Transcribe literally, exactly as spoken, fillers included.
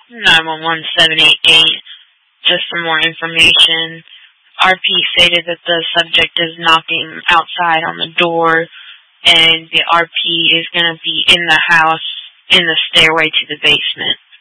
nine one one seven eight eight. Just some more information. R P stated that the subject is knocking outside on the door, and the R P is going to be in the house, in the stairway to the basement.